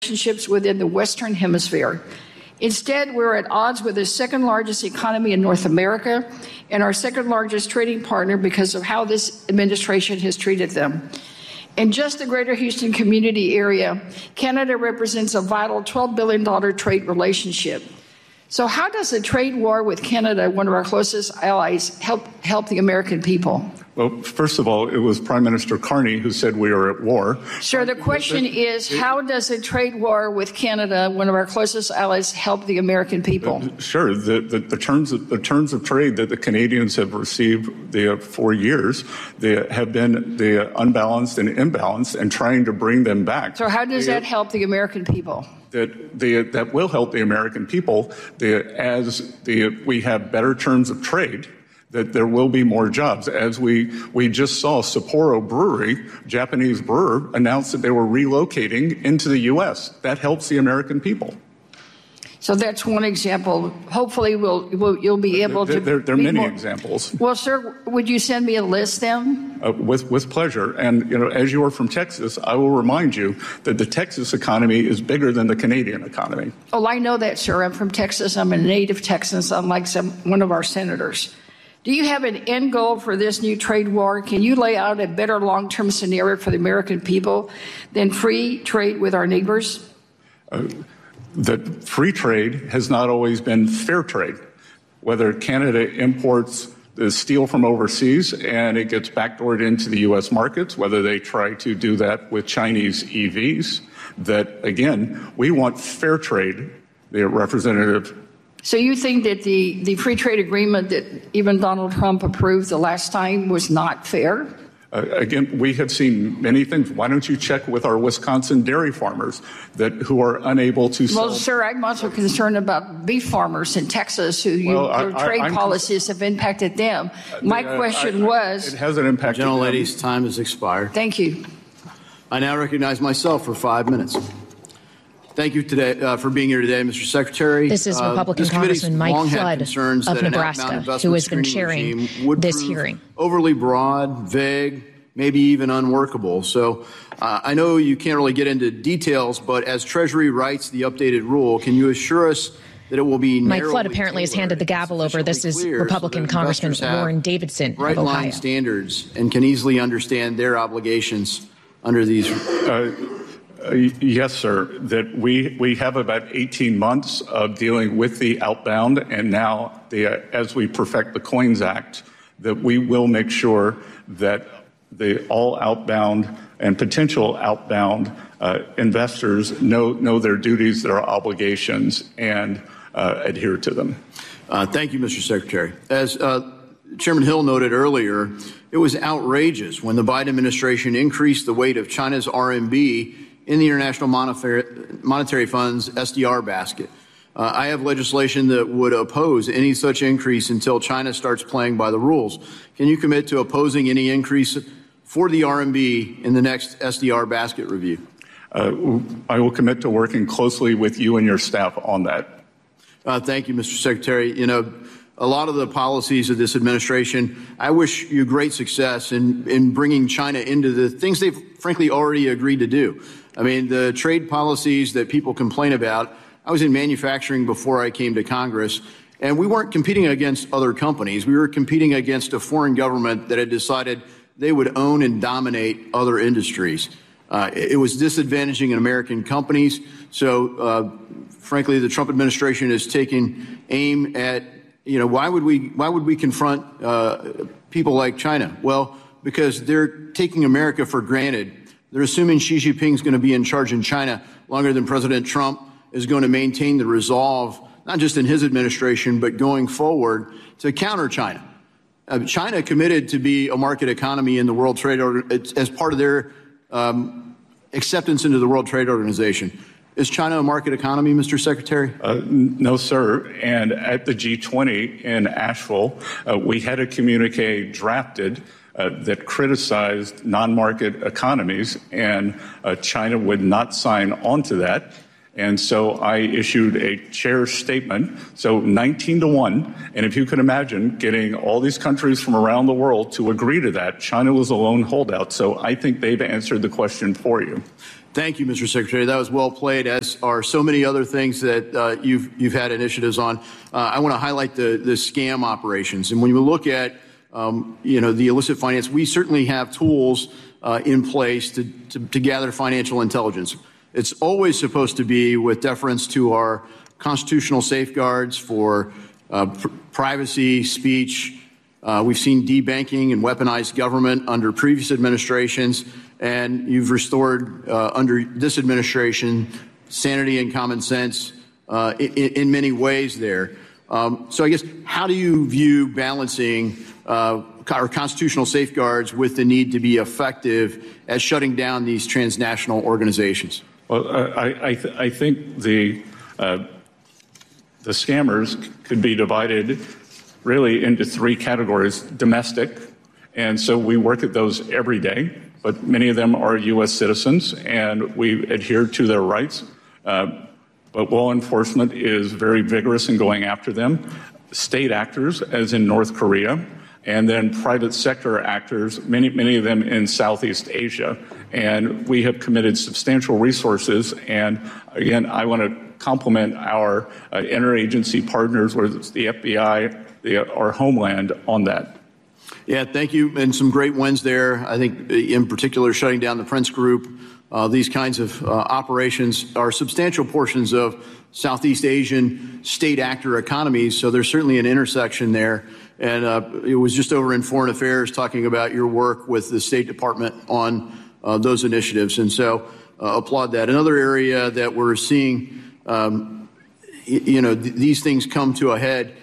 relationships within the Western Hemisphere. Instead, we're at odds with the second largest economy in North America and our second largest trading partner because of how this administration has treated them. In just the greater Houston community area, Canada represents a vital $12 billion trade relationship. So how does a trade war with Canada, one of our closest allies, help the American people? Well, first of all, it was Prime Minister Carney who said we are at war. Sir, the question is, how does a trade war with Canada, one of our closest allies, help the American people? Sure. The terms of trade that the Canadians have received for years, they have been unbalanced and imbalanced, and trying to bring them back. So how does that help the American people? That will help the American people as we have better terms of trade, that there will be more jobs. As we just saw, Sapporo Brewery, Japanese brewer, announced that they were relocating into the U.S. That helps the American people. So that's one example. Hopefully you'll be able to... There are many examples. Well, sir, would you send me a list then? With pleasure. And, as you are from Texas, I will remind you that the Texas economy is bigger than the Canadian economy. Oh, I know that, sir. I'm from Texas. I'm a native Texan, unlike one of our senators. Do you have an end goal for this new trade war? Can you lay out a better long-term scenario for the American people than free trade with our neighbors? That free trade has not always been fair trade. Whether Canada imports the steel from overseas and it gets backdoored into the U.S. markets, whether they try to do that with Chinese EVs, that, again, we want fair trade, the representative. So you think that the free trade agreement that even Donald Trump approved the last time was not fair? Again, we have seen many things. Why don't you check with our Wisconsin dairy farmers who are unable to sell? Well, sir, I'm also concerned about beef farmers in Texas their trade policies have impacted them. My question was... It hasn't impacted them. Gentlelady's time has expired. Thank you. I now recognize myself for 5 minutes. Thank you today for being here today, Mr. Secretary. This is Republican Congressman Mike Flood of Nebraska, who has been chairing this hearing. Overly broad, vague, maybe even unworkable. So I know you can't really get into details, but as Treasury writes the updated rule, can you assure us that it will be Mike Flood apparently has handed the gavel over. This is Republican Congressman Warren Davidson of Ohio. Right-line standards and can easily understand their obligations under these. Yes, sir. That we have about 18 months of dealing with the outbound, and now as we perfect the COINS Act, that we will make sure that all outbound and potential outbound investors know their duties, their obligations, and adhere to them. Thank you, Mr. Secretary. As Chairman Hill noted earlier, it was outrageous when the Biden administration increased the weight of China's RMB in the International Monetary Fund's SDR basket. I have legislation that would oppose any such increase until China starts playing by the rules. Can you commit to opposing any increase for the RMB in the next SDR basket review? I will commit to working closely with you and your staff on that. Thank you, Mr. Secretary. A lot of the policies of this administration, I wish you great success in bringing China into the things they've frankly already agreed to do. I mean, the trade policies that people complain about, I was in manufacturing before I came to Congress, and we weren't competing against other companies. We were competing against a foreign government that had decided they would own and dominate other industries. It was disadvantaging American companies. So, frankly, the Trump administration is taking aim at, why would we confront people like China? Well, because they're taking America for granted. They're assuming Xi Jinping is going to be in charge in China longer than President Trump is going to maintain the resolve, not just in his administration, but going forward to counter China. China committed to be a market economy in the World Trade Organization as part of their acceptance into the World Trade Organization. Is China a market economy, Mr. Secretary? No, sir. And at the G20 in Asheville, we had a communique drafted that criticized non-market economies, and China would not sign on to that. And so I issued a chair's statement, so 19-1. And if you can imagine getting all these countries from around the world to agree to that, China was a lone holdout. So I think they've answered the question for you. Thank you, Mr. Secretary. That was well played, as are so many other things that you've had initiatives on. I want to highlight the scam operations. And when you look at the illicit finance, we certainly have tools in place to gather financial intelligence. It's always supposed to be with deference to our constitutional safeguards for privacy, speech. We've seen debanking and weaponized government under previous administrations, and you've restored under this administration sanity and common sense in many ways there. So I guess, how do you view balancing our constitutional safeguards with the need to be effective at shutting down these transnational organizations? Well, I think the scammers could be divided really into three categories: domestic, and so we work at those every day, but many of them are U.S. citizens, and we adhere to their rights. But law enforcement is very vigorous in going after them. State actors, as in North Korea, and then private sector actors, many of them in Southeast Asia. And we have committed substantial resources. And again, I want to compliment our interagency partners, whether it's the FBI, our Homeland, on that. Yeah, thank you. And some great wins there. I think in particular, shutting down the Prince Group. These kinds of operations are substantial portions of Southeast Asian state actor economies. So there's certainly an intersection there. And it was just over in Foreign Affairs talking about your work with the State Department on those initiatives. And so applaud that. Another area that we're seeing, these things come to a head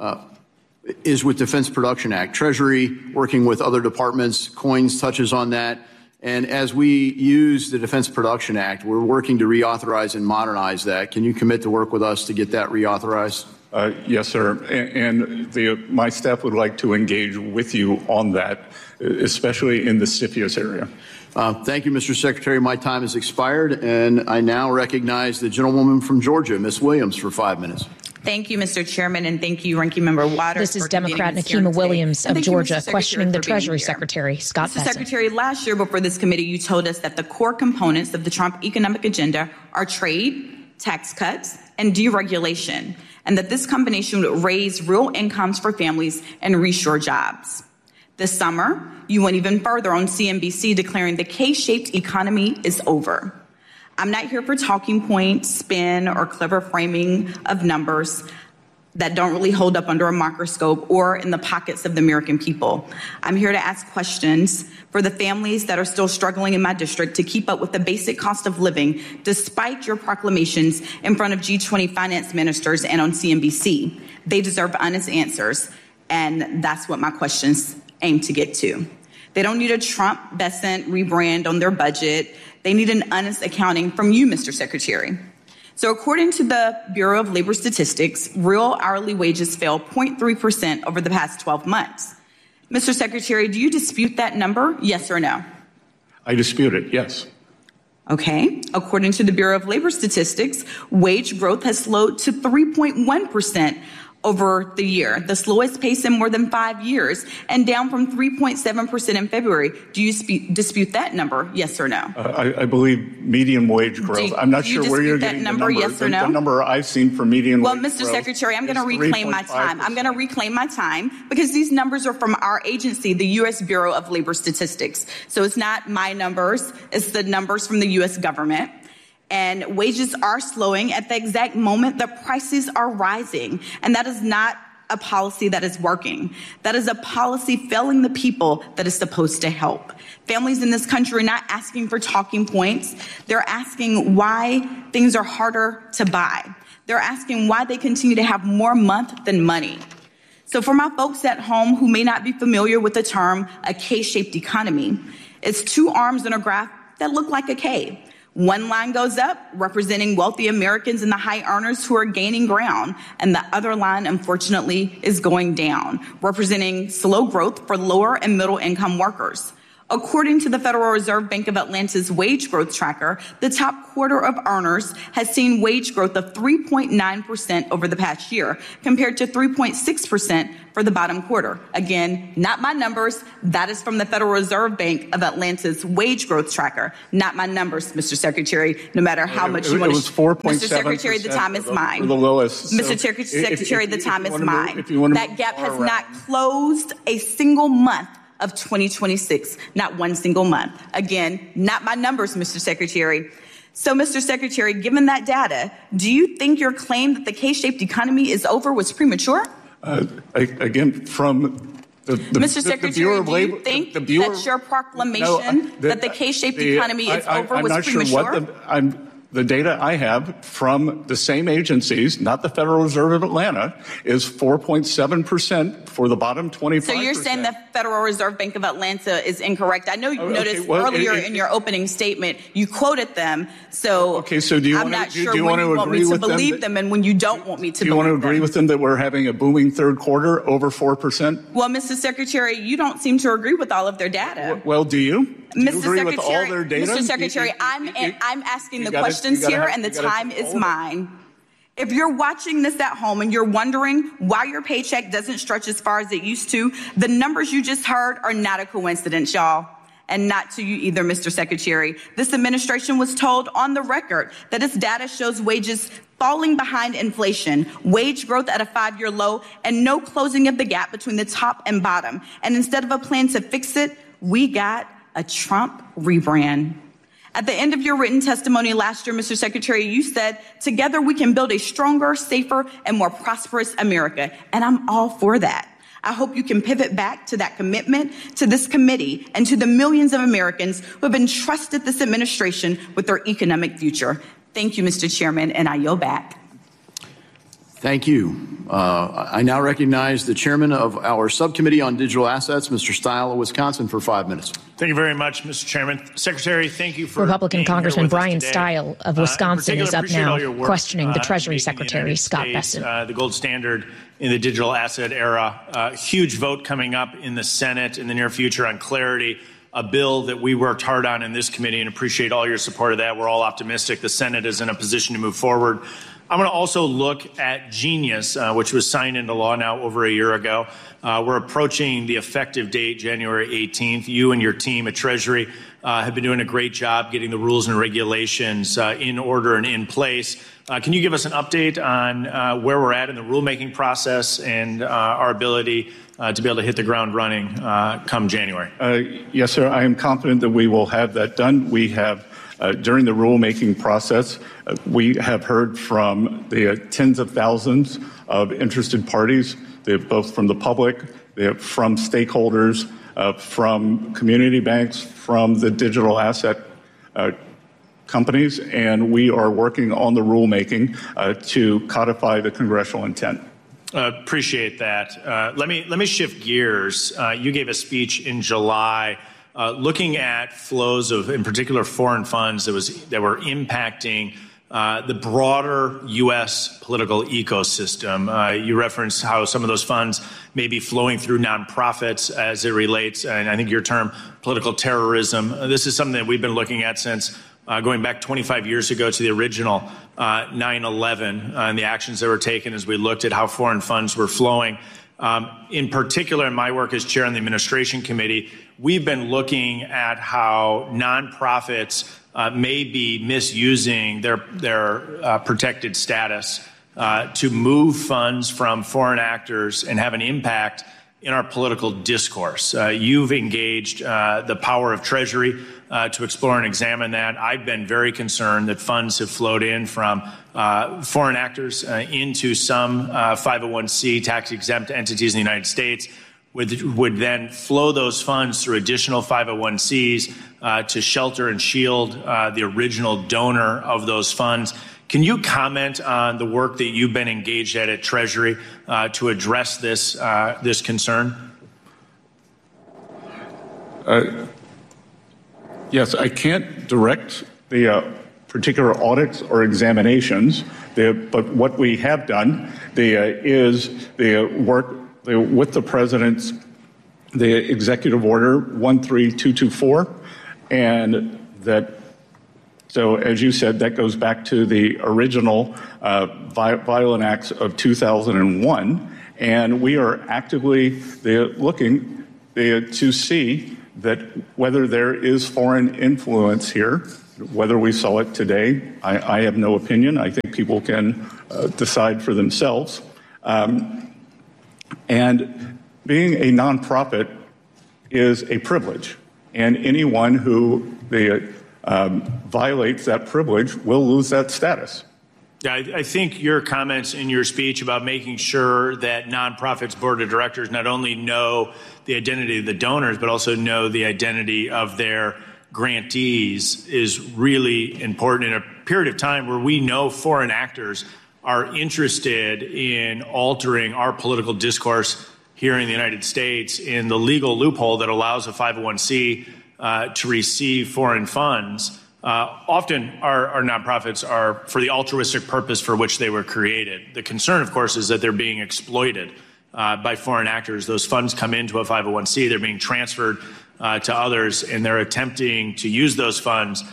is with Defense Production Act. Treasury working with other departments, COINS touches on that. And as we use the Defense Production Act, we're working to reauthorize and modernize that. Can you commit to work with us to get that reauthorized? Yes, sir. And my staff would like to engage with you on that, especially in the CFIUS area. Thank you, Mr. Secretary. My time has expired, and I now recognize the gentlewoman from Georgia, Ms. Williams, for 5 minutes. Thank you, Mr. Chairman, and thank you, Ranking Member Waters. This is Democrat Nikema Williams of Georgia questioning the Treasury Secretary, Scott Bessent. Mr. Secretary, last year before this committee, you told us that the core components of the Trump economic agenda are trade, tax cuts, and deregulation, and that this combination would raise real incomes for families and reshore jobs. This summer, you went even further on CNBC, declaring the K-shaped economy is over. I'm not here for talking points, spin, or clever framing of numbers that don't really hold up under a microscope or in the pockets of the American people. I'm here to ask questions for the families that are still struggling in my district to keep up with the basic cost of living, despite your proclamations in front of G20 finance ministers and on CNBC. They deserve honest answers, and that's what my questions aim to get to. They don't need a Trump-Bessent rebrand on their budget. They need an honest accounting from you, Mr. Secretary. So according to the Bureau of Labor Statistics, real hourly wages fell 0.3% over the past 12 months. Mr. Secretary, do you dispute that number, yes or no? I dispute it, yes. Okay. According to the Bureau of Labor Statistics, wage growth has slowed to 3.1% over the year, the slowest pace in more than 5 years, and down from 3.7% in February. Do you dispute that number, yes or no? I believe median wage growth. I'm not sure where you're getting that number, yes or no? The number I've seen for median wage growth. Well, Mr. Secretary, I'm going to reclaim my time. I'm going to reclaim my time because these numbers are from our agency, the U.S. Bureau of Labor Statistics. So it's not my numbers, it's the numbers from the U.S. government. And wages are slowing at the exact moment the prices are rising. And that is not a policy that is working. That is a policy failing the people that is supposed to help. Families in this country are not asking for talking points. They're asking why things are harder to buy. They're asking why they continue to have more month than money. So for my folks at home who may not be familiar with the term a K-shaped economy, it's two arms in a graph that look like a K. One line goes up, representing wealthy Americans and the high earners who are gaining ground, and the other line, unfortunately, is going down, representing slow growth for lower and middle income workers. According to the Federal Reserve Bank of Atlanta's wage growth tracker, the top quarter of earners has seen wage growth of 3.9% over the past year, compared to 3.6% for the bottom quarter. Again, not my numbers. That is from the Federal Reserve Bank of Atlanta's wage growth tracker. Not my numbers, Mr. Secretary, no matter how much you want to... Mr. Secretary, the time is mine. The lowest. Mr. Secretary, the time is mine. That gap has not closed a single month of 2026, not one single month. Again, not my numbers, Mr. Secretary. So, Mr. Secretary, given that data, do you think your claim that the K-shaped economy is over was premature? Again, from Mr. Secretary, do you think that your proclamation that the K-shaped economy is over was premature? The data I have from the same agencies, not the Federal Reserve of Atlanta, is 4.7% for the bottom 25%. So you're saying the Federal Reserve Bank of Atlanta is incorrect. I know you noticed earlier in your opening statement, you quoted them. So, I'm not sure when you want me to believe them and when you don't want me to believe them. Do you want to agree with them that we're having a booming third quarter over 4%? Well, Mr. Secretary, you don't seem to agree with all of their data. Well, do you? Mr. Secretary, I'm asking the questions here, and the time is mine. If you're watching this at home and you're wondering why your paycheck doesn't stretch as far as it used to, the numbers you just heard are not a coincidence, y'all. And not to you either, Mr. Secretary. This administration was told on the record that its data shows wages falling behind inflation, wage growth at a 5-year low, and no closing of the gap between the top and bottom. And instead of a plan to fix it, we got a Trump rebrand. At the end of your written testimony last year, Mr. Secretary, you said, together we can build a stronger, safer, and more prosperous America. And I'm all for that. I hope you can pivot back to that commitment to this committee and to the millions of Americans who have entrusted this administration with their economic future. Thank you, Mr. Chairman, and I yield back. Thank you. I now recognize the chairman of our subcommittee on digital assets, Mr. Stile of Wisconsin, for 5 minutes. Thank you very much, Mr. Chairman. Secretary, thank you for Republican Congressman Brian Stile of Wisconsin is up now, questioning the Treasury Secretary, Scott Bessent. The gold standard in the digital asset era. Huge vote coming up in the Senate in the near future on Clarity, a bill that we worked hard on in this committee, and appreciate all your support of that. We're all optimistic the Senate is in a position to move forward. I'm going to also look at Genius, which was signed into law now over a year ago. We're approaching the effective date, January 18th. You and your team at Treasury have been doing a great job getting the rules and regulations in order and in place. Can you give us an update on where we're at in the rulemaking process and our ability to be able to hit the ground running come January? Yes, sir. I am confident that we will have that done. We have during the rulemaking process, we have heard from the tens of thousands of interested parties, both from the public, from stakeholders, from community banks, from the digital asset companies, and we are working on the rulemaking to codify the congressional intent. Appreciate that. Let me shift gears. You gave a speech in July looking at flows of, in particular, foreign funds that were impacting the broader U.S. political ecosystem. You referenced how some of those funds may be flowing through nonprofits as it relates, and I think your term, political terrorism. This is something that we've been looking at since going back 25 years ago to the original 9/11 and the actions that were taken as we looked at how foreign funds were flowing. In particular, in my work as chair on the administration committee, we've been looking at how nonprofits may be misusing their protected status to move funds from foreign actors and have an impact in our political discourse. You've engaged the power of Treasury to explore and examine that. I've been very concerned that funds have flowed in from foreign actors into some 501c tax-exempt entities in the United States, would then flow those funds through additional 501cs to shelter and shield the original donor of those funds. Can you comment on the work that you've been engaged at Treasury to address this concern? Yes, I can't direct the particular audits or examinations, but what we have done is the work with the president's the Executive Order 13224, and that, so as you said, that goes back to the original violent acts of 2001, and we are actively looking to see that whether there is foreign influence here, whether we saw it today, I have no opinion. I think people can decide for themselves. And being a nonprofit is a privilege, and anyone who violates that privilege will lose that status. Yeah, I think your comments in your speech about making sure that nonprofits' board of directors not only know the identity of the donors, but also know the identity of their grantees is really important in a period of time where we know foreign actors are interested in altering our political discourse here in the United States in the legal loophole that allows a 501c to receive foreign funds. Often our nonprofits are for the altruistic purpose for which they were created. The concern, of course, is that they're being exploited by foreign actors. Those funds come into a 501c, they're being transferred to others, and they're attempting to use those funds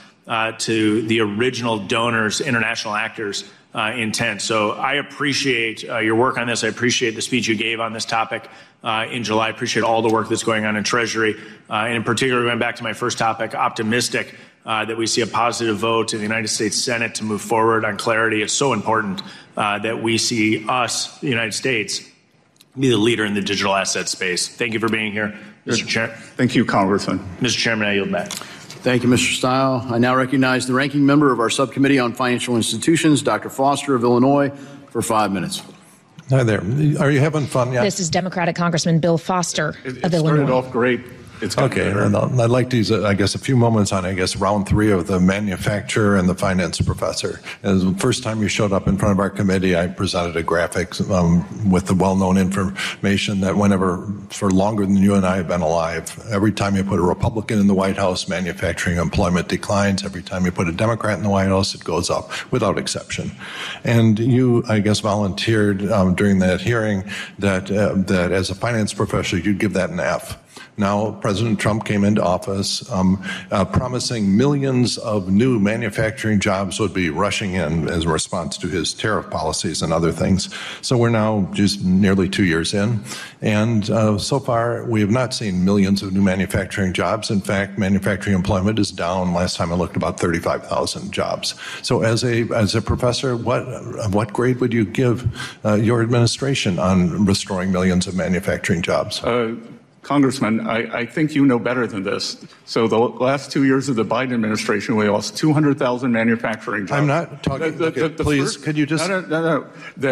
to the original donors, international actors' intent. So I appreciate your work on this. I appreciate the speech you gave on this topic in July. I appreciate all the work that's going on in Treasury. And in particular, going back to my first topic, optimistic that we see a positive vote in the United States Senate to move forward on clarity. It's so important that we see us, the United States, be the leader in the digital asset space. Thank you for being here, Mr. Chair. Thank you, Congressman. Mr. Chairman, I yield back. Thank you, Mr. Stile. I now recognize the ranking member of our subcommittee on financial institutions, Dr. Foster of Illinois, for 5 minutes. Hi there. Are you having fun yet? This is Democratic Congressman Bill Foster of Illinois. It started off great. Okay, and I'd like to use, I guess, a few moments on, round three of the manufacturer and the finance professor. As the first time you showed up in front of our committee, I presented a graphic with the well-known information that whenever, for longer than you and I have been alive, every time you put a Republican in the White House, manufacturing employment declines. Every time you put a Democrat in the White House, it goes up, without exception. And you, volunteered during that hearing that as a finance professor, you'd give that an F. Now, President Trump came into office promising millions of new manufacturing jobs would be rushing in as a response to his tariff policies and other things. So we're now just nearly 2 years in, and so far we have not seen millions of new manufacturing jobs. In fact, manufacturing employment is down. Last time I looked, about 35,000 jobs. So as a professor, what grade would you give your administration on restoring millions of manufacturing jobs? Congressman, I think you know better than this. So the last 2 years of the Biden administration, we lost 200,000 manufacturing jobs. I'm not talking. Please, could you just? No.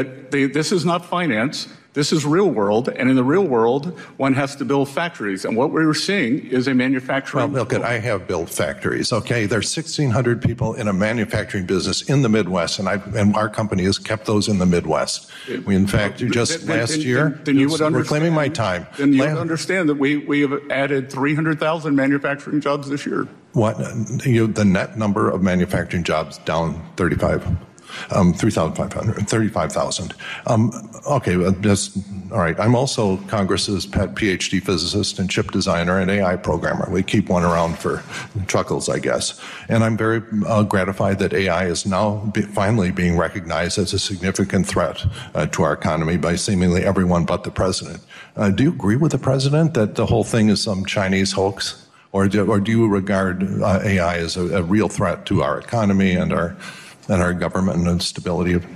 This is not finance. This is real world, and in the real world, one has to build factories. And what we're seeing is a manufacturing. Well, look, I have built factories. Okay, there's 1,600 people in a manufacturing business in the Midwest, and our company has kept those in the Midwest. We, in fact, last year, we're claiming my time. Then you would understand that we have added 300,000 manufacturing jobs this year. What? The net number of manufacturing jobs down 35,000. Okay, that's all right. I'm also Congress's pet PhD physicist and chip designer and AI programmer. We keep one around for chuckles, I guess. And I'm very gratified that AI is now finally being recognized as a significant threat to our economy by seemingly everyone but the president. Do you agree with the president that the whole thing is some Chinese hoax? Or do you regard AI as a real threat to our economy and our government and stability of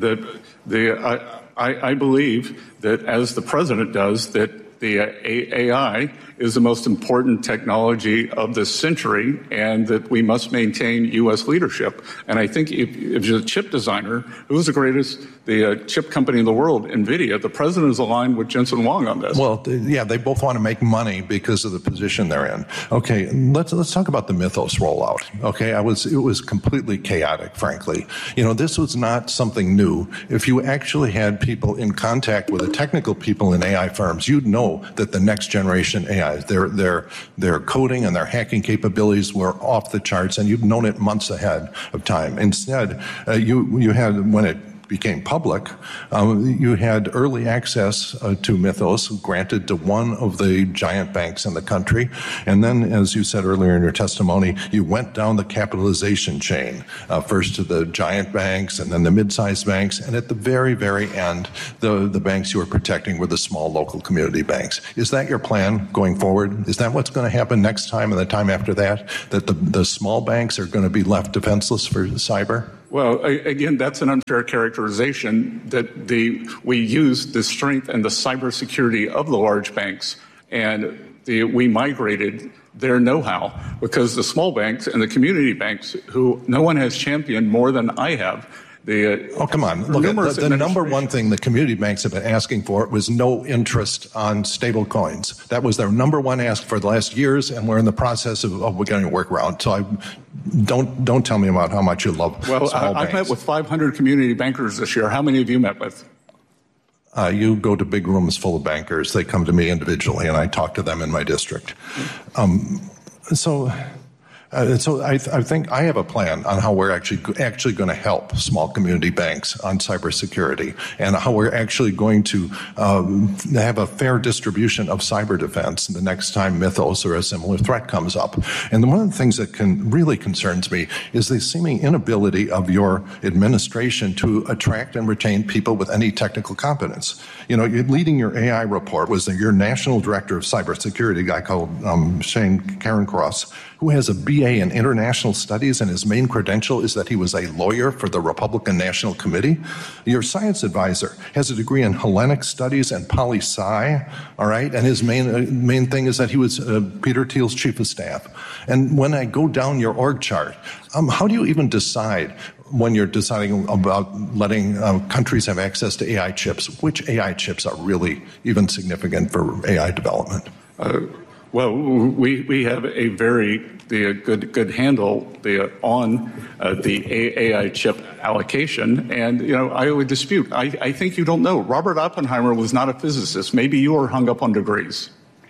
I believe that, as the president does, that the AI is the most important technology of this century, and that we must maintain U.S. leadership. And I think if you're a chip designer, who's the greatest chip company in the world, NVIDIA, the president is aligned with Jensen Huang on this. Well, yeah, they both want to make money because of the position they're in. Okay, let's talk about the Mythos rollout. Okay, it was completely chaotic, frankly. This was not something new. If you actually had people in contact with the technical people in AI firms, you'd know that the next generation AI, their coding and their hacking capabilities were off the charts, and you'd known it months ahead of time. Instead, you had, when it became public, you had early access to Mythos granted to one of the giant banks in the country. And then, as you said earlier in your testimony, you went down the capitalization chain, first to the giant banks and then the mid-sized banks. And at the very, very end, the banks you were protecting were the small local community banks. Is that your plan going forward? Is that what's going to happen next time and the time after that? That the small banks are going to be left defenseless for cyber? Well, again, that's an unfair characterization that we use the strength and the cybersecurity of the large banks, and we migrated their know-how because the small banks and the community banks, who no one has championed more than I have. Oh, come on. Look, the number one thing the community banks have been asking for was no interest on stable coins. That was their number one ask for the last years, and we're in the process of getting a workaround. So don't tell me about how much you love small banks. Well, I've met with 500 community bankers this year. How many have you met with? You go to big rooms full of bankers. They come to me individually, and I talk to them in my district. So I think I have a plan on how we're actually going to help small community banks on cybersecurity and how we're actually going to have a fair distribution of cyber defense the next time Mythos or a similar threat comes up. And one of the things that really concerns me is the seeming inability of your administration to attract and retain people with any technical competence. You know, leading your AI report was your national director of cybersecurity, a guy called Shane Cairncross, who has a BA in international studies, and his main credential is that he was a lawyer for the Republican National Committee. Your science advisor has a degree in Hellenic studies and poli-sci, all right? And his main thing is that he was Peter Thiel's chief of staff. And when I go down your org chart, how do you even decide when you're deciding about letting countries have access to AI chips, which AI chips are really even significant for AI development? Well, we have a very good handle on the AI chip allocation, and I would dispute. I think you don't know. Robert Oppenheimer was not a physicist. Maybe you are hung up on degrees.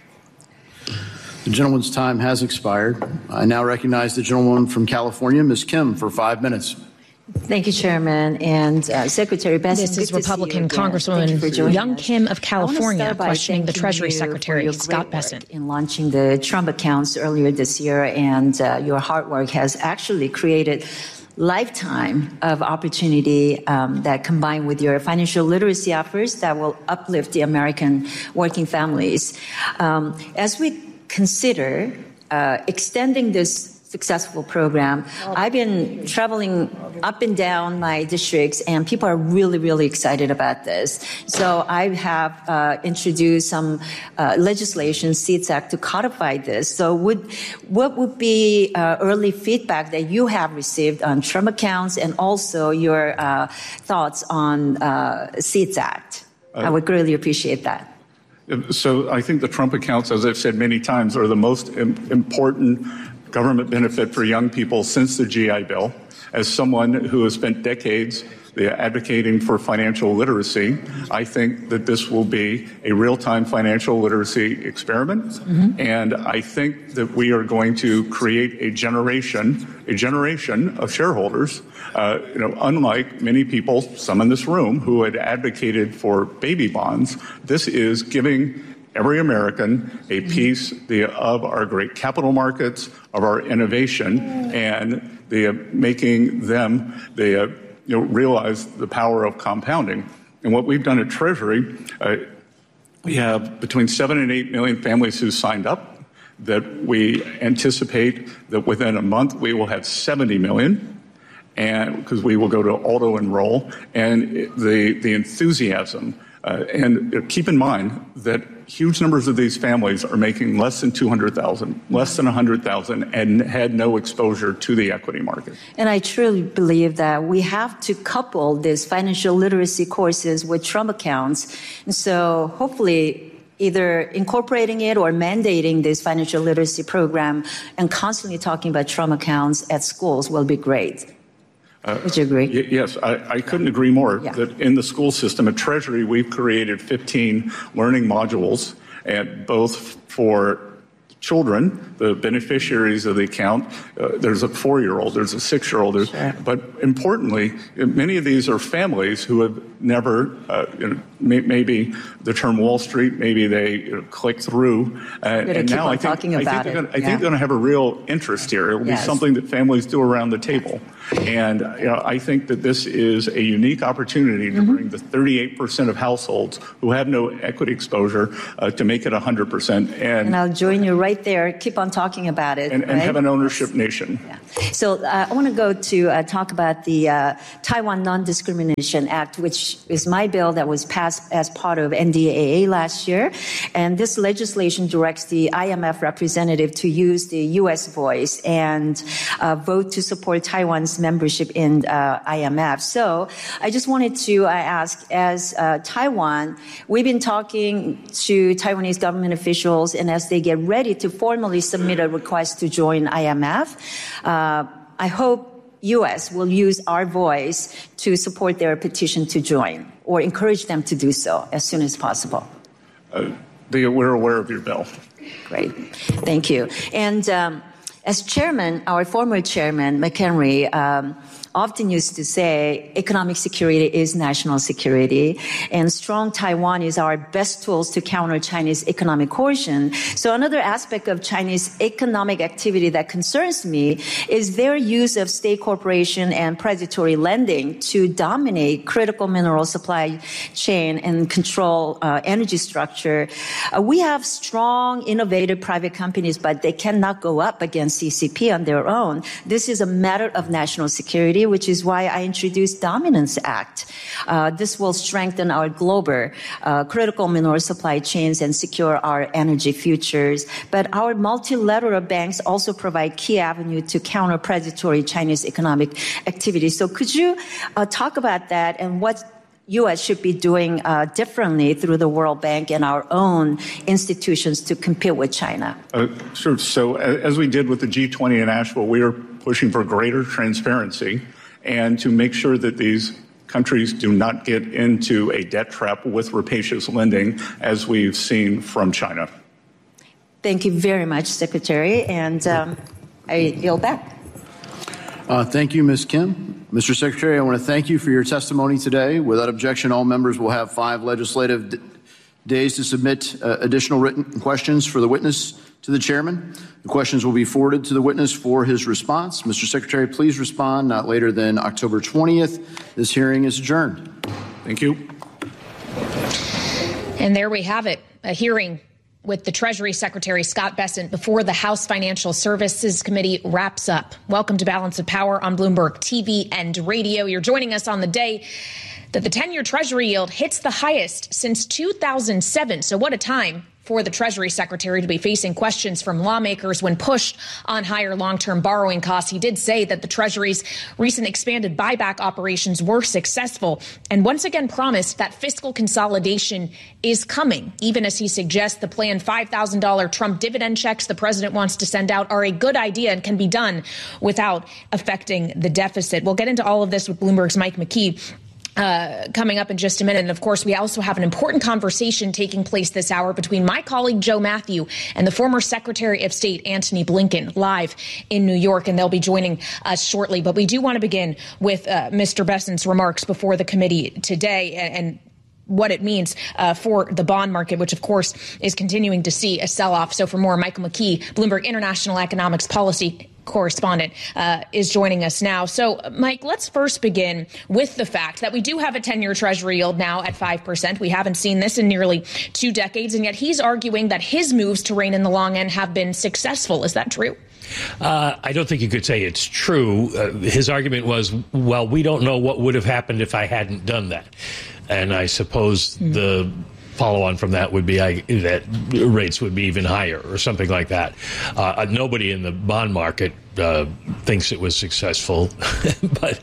The gentleman's time has expired. I now recognize the gentlewoman from California, Ms. Kim, for 5 minutes. Thank you, Chairman. And Secretary Benson. This is Republican Congresswoman Young Kim of California questioning the Treasury Secretary, Scott Bessent. In launching the Trump accounts earlier this year, and your hard work has actually created lifetime of opportunity that combined with your financial literacy efforts that will uplift the American working families. As we consider extending this successful program, I've been traveling up and down my districts, and people are really, really excited about this. So I have introduced some legislation, SEEDS Act, to codify this. So what would be early feedback that you have received on Trump accounts, and also your thoughts on SEEDS Act? I would greatly appreciate that. So I think the Trump accounts, as I've said many times, are the most important government benefit for young people since the GI Bill. As someone who has spent decades advocating for financial literacy, I think that this will be a real-time financial literacy experiment. Mm-hmm. And I think that we are going to create a generation of shareholders, unlike many people, some in this room, who had advocated for baby bonds. This is giving every American a piece of our great capital markets, of our innovation, and making them realize the power of compounding. And what we've done at Treasury, we have between 7 and 8 million families who signed up, that we anticipate that within a month we will have 70 million, and because we will go to auto enroll, and the enthusiasm. And keep in mind that huge numbers of these families are making less than $200,000, less than $100,000, and had no exposure to the equity market. And I truly believe that we have to couple these financial literacy courses with Trump accounts. And so hopefully either incorporating it or mandating this financial literacy program and constantly talking about Trump accounts at schools will be great. Would you agree? Yes, I couldn't agree more. Yeah. That in the school system at Treasury, we've created 15 learning modules, and both for children, the beneficiaries of the account. There's a 4-year-old, there's a 6-year-old. Sure. But importantly, many of these are families who have never, maybe the term Wall Street, maybe they click through. And now I think they're going to have a real interest here. It will be something that families do around the table. And I think that this is a unique opportunity to bring the 38% of households who have no equity exposure to make it 100%. And I'll join you right there. Keep on talking about it. And have an ownership nation. Yeah. So I want to go to talk about the Taiwan Non-Discrimination Act, which is my bill that was passed as part of NDAA last year. And this legislation directs the IMF representative to use the U.S. voice and vote to support Taiwan's membership in IMF. So I just wanted to ask, as Taiwan, we've been talking to Taiwanese government officials, and as they get ready to formally submit a request to join IMF, I hope U.S. will use our voice to support their petition to join, or encourage them to do so as soon as possible. We're aware of your bill. Great. Thank you. And as chairman, our former chairman, McHenry, often used to say economic security is national security, and strong Taiwan is our best tools to counter Chinese economic coercion. So another aspect of Chinese economic activity that concerns me is their use of state corporation and predatory lending to dominate critical mineral supply chain and control energy structure. We have strong, innovative private companies, but they cannot go up against CCP on their own. This is a matter of national security, which is why I introduced Dominance Act. This will strengthen our global critical mineral supply chains and secure our energy futures. But our multilateral banks also provide key avenue to counter predatory Chinese economic activity. So could you talk about that and what U.S. should be doing differently through the World Bank and our own institutions to compete with China? Sure. So as we did with the G20 in Asheville, we are pushing for greater transparency and to make sure that these countries do not get into a debt trap with rapacious lending, as we've seen from China. Thank you very much, Secretary. And I yield back. Thank you, Ms. Kim. Mr. Secretary, I want to thank you for your testimony today. Without objection, all members will have 5 legislative days to submit additional written questions for the witness to the chairman. The questions will be forwarded to the witness for his response. Mr. Secretary, please respond not later than October 20th. This hearing is adjourned. Thank you. And there we have it, a hearing with the Treasury Secretary Scott Bessent before the House Financial Services Committee wraps up. Welcome to Balance of Power on Bloomberg TV and radio. You're joining us on the day that the 10-year Treasury yield hits the highest since 2007. So what a time for the Treasury Secretary to be facing questions from lawmakers when pushed on higher long-term borrowing costs. He did say that the Treasury's recent expanded buyback operations were successful and once again promised that fiscal consolidation is coming, even as he suggests the planned $5,000 Trump dividend checks the president wants to send out are a good idea and can be done without affecting the deficit. We'll get into all of this with Bloomberg's Mike McKee coming up in just a minute. And of course, we also have an important conversation taking place this hour between my colleague Joe Matthew and the former Secretary of State Antony Blinken live in New York, and they'll be joining us shortly. But we do want to begin with Mr. Bessent's remarks before the committee today and what it means for the bond market, which, of course, is continuing to see a sell-off. So for more, Michael McKee, Bloomberg International Economics Policy correspondent, is joining us now. So, Mike, let's first begin with the fact that we do have a 10-year Treasury yield now at 5%. We haven't seen this in nearly 2 decades, and yet he's arguing that his moves to rein in the long end have been successful. Is that true? I don't think you could say it's true. His argument was, well, we don't know what would have happened if I hadn't done that. And I suppose the follow-on from that would be that rates would be even higher or something like that. Nobody in the bond market thinks it was successful, but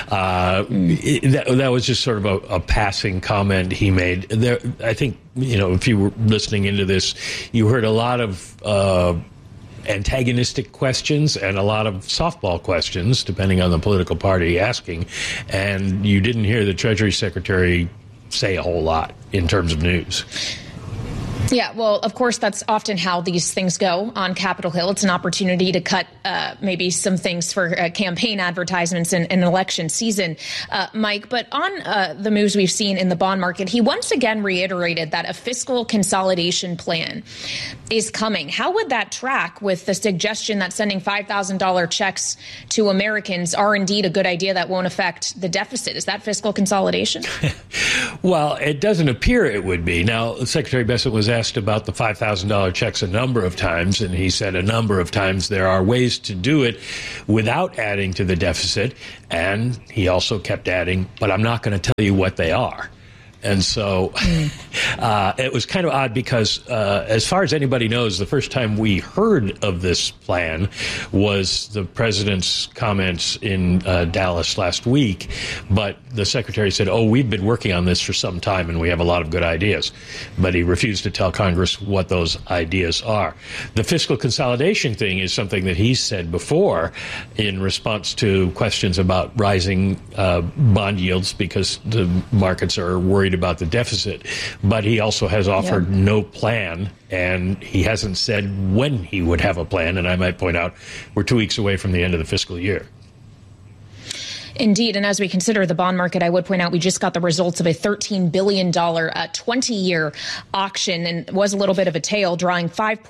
that was just sort of a passing comment he made. I think, if you were listening into this, you heard a lot of antagonistic questions and a lot of softball questions, depending on the political party asking, and you didn't hear the Treasury Secretary say a whole lot in terms of news. Yeah, well, of course, that's often how these things go on Capitol Hill. It's an opportunity to cut maybe some things for campaign advertisements in an election season, Mike. But on the moves we've seen in the bond market, he once again reiterated that a fiscal consolidation plan is coming. How would that track with the suggestion that sending $5,000 checks to Americans are indeed a good idea that won't affect the deficit? Is that fiscal consolidation? Well, it doesn't appear it would be. Now, Secretary Bessent was asked about the $5,000 checks a number of times, and he said a number of times there are ways to do it without adding to the deficit. And he also kept adding, but I'm not going to tell you what they are. And so it was kind of odd because as far as anybody knows, the first time we heard of this plan was the president's comments in Dallas last week. But the secretary said, we've been working on this for some time and we have a lot of good ideas. But he refused to tell Congress what those ideas are. The fiscal consolidation thing is something that he's said before in response to questions about rising bond yields because the markets are worried about the deficit, but he also has offered no plan, and he hasn't said when he would have a plan. And I might point out, we're 2 weeks away from the end of the fiscal year. Indeed. And as we consider the bond market, I would point out we just got the results of a $13 billion 20-year auction, and it was a little bit of a tail, drawing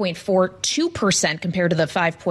5.42% compared to the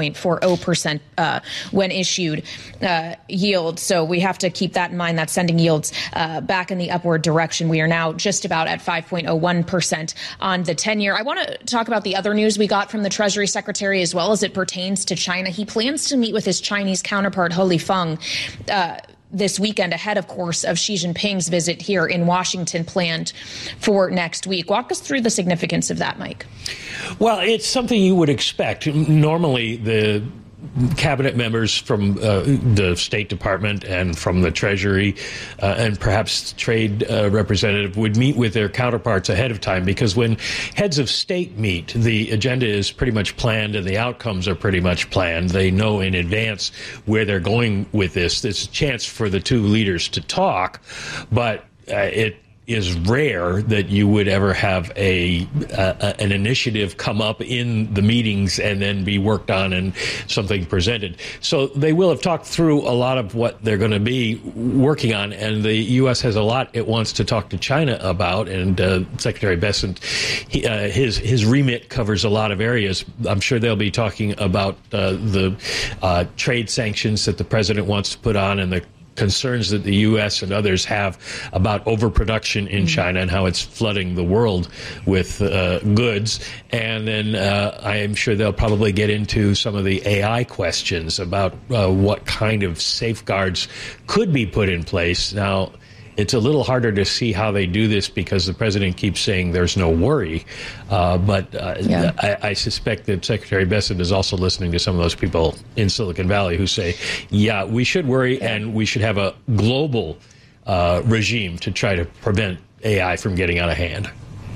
5.40% when issued yield. So we have to keep that in mind. That's sending yields back in the upward direction. We are now just about at 5.01% on the 10-year. I want to talk about the other news we got from the Treasury Secretary as well as it pertains to China. He plans to meet with his Chinese counterpart, He Lifeng, this weekend ahead, of course, of Xi Jinping's visit here in Washington planned for next week. Walk us through the significance of that, Mike. Well, it's something you would expect. Normally, the cabinet members from the State Department and from the Treasury and perhaps trade representative would meet with their counterparts ahead of time, because when heads of state meet, the agenda is pretty much planned and the outcomes are pretty much planned. They know in advance where they're going with this. There's a chance for the two leaders to talk, but it is rare that you would ever have an initiative come up in the meetings and then be worked on and something presented. So they will have talked through a lot of what they're going to be working on, and the U.S. has a lot it wants to talk to China about, and Secretary Bessent, his remit covers a lot of areas. I'm sure they'll be talking about the trade sanctions that the president wants to put on and the concerns that the U.S. and others have about overproduction in China and how it's flooding the world with goods. And then I am sure they'll probably get into some of the AI questions about what kind of safeguards could be put in place. Now, it's a little harder to see how they do this because the president keeps saying there's no worry. But I suspect that Secretary Bessent is also listening to some of those people in Silicon Valley who say, yeah, we should worry and we should have a global regime to try to prevent AI from getting out of hand.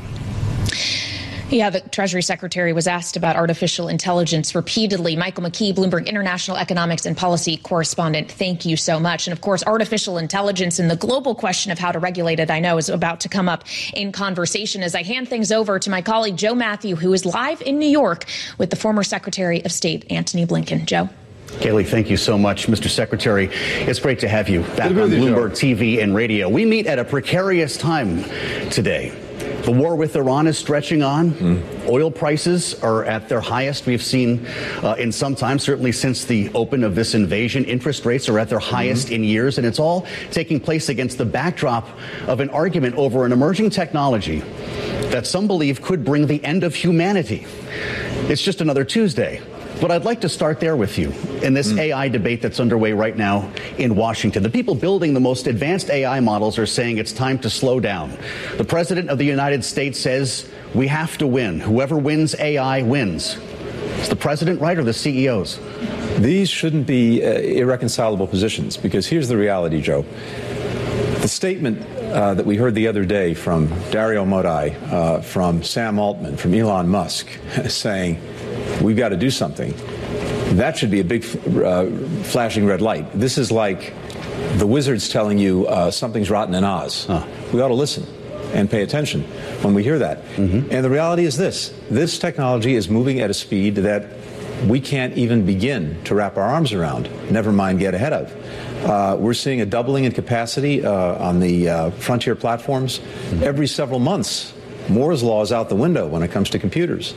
Yeah, the Treasury Secretary was asked about artificial intelligence repeatedly. Michael McKee, Bloomberg International Economics and Policy Correspondent, thank you so much. And of course, artificial intelligence and the global question of how to regulate it, I know, is about to come up in conversation as I hand things over to my colleague, Joe Matthew, who is live in New York with the former Secretary of State, Antony Blinken. Joe. Kayleigh, thank you so much. Mr. Secretary, it's great to have you back on Bloomberg TV and radio. We meet at a precarious time today. The war with Iran is stretching on. Oil prices are at their highest we've seen in some time, certainly since the open of this invasion. Interest rates are at their highest in years, and it's all taking place against the backdrop of an argument over an emerging technology that some believe could bring the end of humanity. It's just another Tuesday. But I'd like to start there with you in this AI debate that's underway right now in Washington. The people building the most advanced AI models are saying it's time to slow down. The President of the United States says we have to win. Whoever wins AI wins. Is the President right or the CEOs? These shouldn't be irreconcilable positions, because here's the reality, Joe. The statement that we heard the other day from Dario Modi, from Sam Altman, from Elon Musk, saying we've got to do something, that should be a big flashing red light. This is like the wizards telling you something's rotten in Oz. We ought to listen. and pay attention when we hear that. And the reality is this technology is moving at a speed that we can't even begin to wrap our arms around, never mind get ahead of. We're seeing a doubling in capacity on the frontier platforms every several months. Moore's law is out the window when it comes to computers.